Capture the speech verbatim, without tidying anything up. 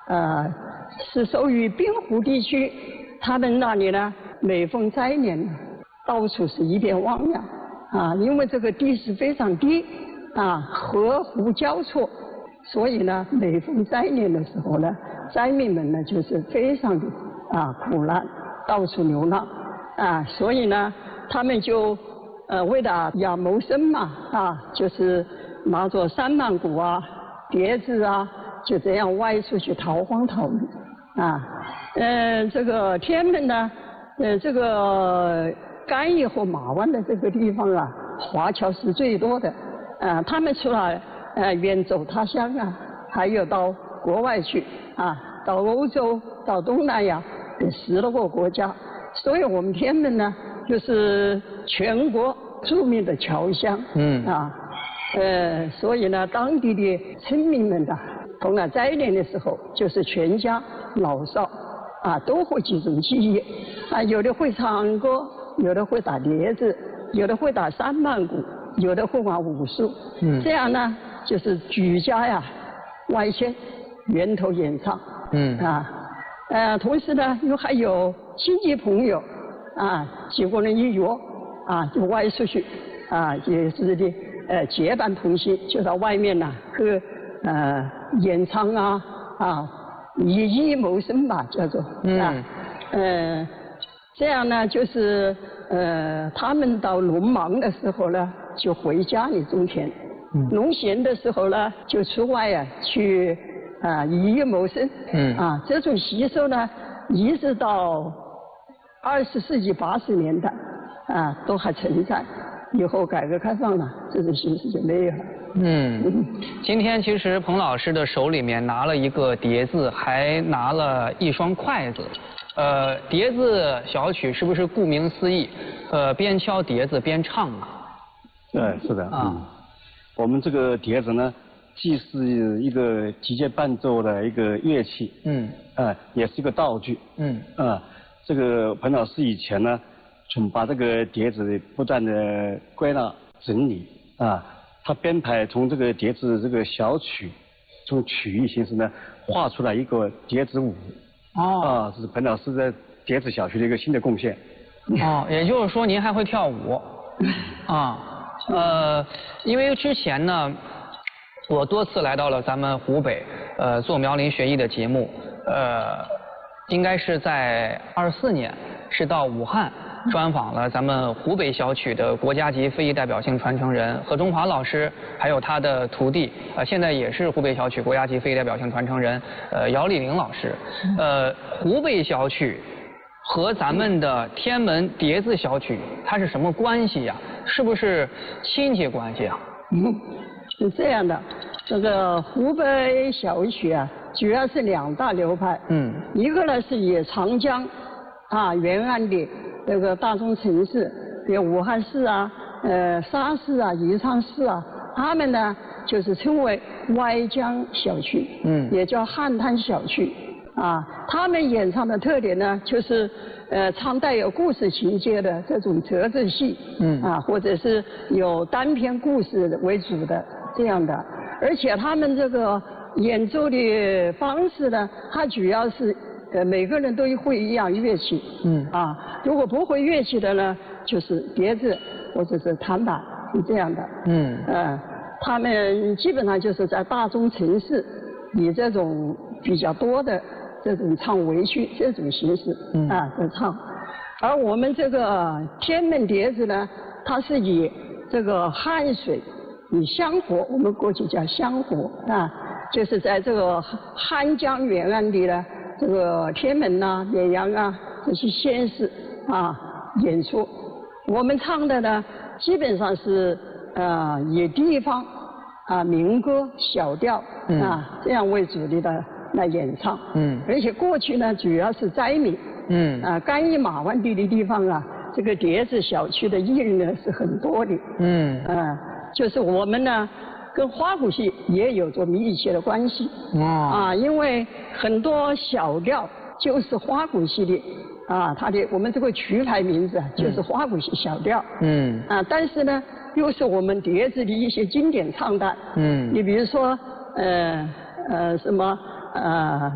呃，是属于滨湖地区，他们那里呢，每逢灾年，到处是一片汪洋啊，因为这个地势非常低啊，河湖交错，所以呢，每逢灾年的时候呢，灾民们呢就是非常的啊苦难，到处流浪啊，所以呢，他们就呃为了要谋生嘛啊，就是拿着三万谷啊、碟子啊，就这样外出去逃荒逃离啊。嗯、呃，这个天门呢，呃，这个甘邑和马湾的这个地方啊，华侨是最多的。啊，他们除了呃远走他乡啊，还有到国外去啊，到欧洲、到东南亚这十多个国家。所以我们天门呢，就是全国著名的侨乡。嗯啊，呃，所以呢，当地的村民们呢，逢了灾年的时候，就是全家老少啊都会集中起义啊，有的会唱歌，有的会打碟子，有的会打三曼鼓，有的会玩武术。嗯，这样呢，就是举家呀外迁，源头演唱。嗯啊，呃，同时呢，又还有亲戚朋友啊，几个人一约啊，就外出去啊，也是的，呃，结伴同行，就到外面呢，和呃演唱啊啊，以艺谋生吧，叫做啊，嗯、呃，这样呢，就是呃，他们到农忙的时候呢，就回家里种田；嗯、农闲的时候呢，就出外啊去啊以艺谋生。嗯啊，这种习俗呢，一直到二十世纪八十年代啊都还存在。以后改革开放了，这种形式就没有了。 嗯，今天其实彭老师的手里面拿了一个碟子，还拿了一双筷子。呃，碟子小曲是不是顾名思义，呃，边敲碟子边唱啊？ 对，是的啊。嗯，我们这个碟子呢，既是一个击节伴奏的一个乐器，嗯，啊、呃，也是一个道具，嗯，啊、呃，这个彭老师以前呢，从把这个碟子不断的归纳整理啊，他编排从这个碟子这个小曲，从曲艺形式呢，画出来一个碟子舞。哦，啊，这是彭老师在碟子小曲的一个新的贡献。 哦，也就是说您还会跳舞？啊，呃，因为之前呢，我多次来到了咱们湖北，呃，做苗林学艺的节目，呃，应该是在二四年，是到武汉专访了咱们湖北小曲的国家级非遗代表性传承人何中华老师，还有他的徒弟，呃，现在也是湖北小曲国家级非遗代表性传承人，呃，姚丽玲老师。呃，湖北小曲和咱们的天门碟子小曲，它是什么关系呀？是不是亲戚关系啊？ 嗯，是这样的，这个湖北小曲啊，主要是两大流派。嗯，一个呢是以长江啊沿岸的这个大中城市，比如武汉市啊、呃沙市啊、宜昌市啊，他们呢就是称为歪江小曲，嗯，也叫汉滩小曲。啊，他们演唱的特点呢，就是呃唱带有故事情节的这种折子戏，嗯，啊，或者是有单篇故事为主的这样的，而且他们这个演奏的方式呢，它主要是呃每个人都会一样乐器，嗯，啊，如果不会乐器的呢，就是碟子或者是弹板，是这样的，嗯，呃，他们基本上就是在大中城市以这种比较多的这种唱围曲这种形式啊在唱，而我们这个天门碟子呢，它是以这个汉水，以香火，我们过去叫香火啊，就是在这个汉江沿岸的呢，这个天门呐、绵阳啊这些县市啊演出。我们唱的呢，基本上是呃以地方啊民歌、小调啊这样为主力的来演唱，嗯，而且过去呢，主要是灾民，嗯，啊，甘邑马湾地的地方啊，这个碟子小曲的艺人呢是很多的，嗯，啊，就是我们呢跟花鼓戏也有着密切的关系，哦，啊，因为很多小调就是花鼓戏的，啊，它的我们这个曲牌名字啊就是花鼓戏小调，嗯，啊，但是呢又是我们碟子的一些经典唱段，嗯，你比如说，呃呃什么。呃，